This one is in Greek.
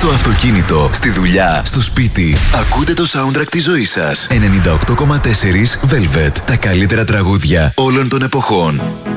Στο αυτοκίνητο, στη δουλειά, στο σπίτι. Ακούτε το soundtrack της ζωής σας. 98,4 Velvet. Τα καλύτερα τραγούδια όλων των εποχών.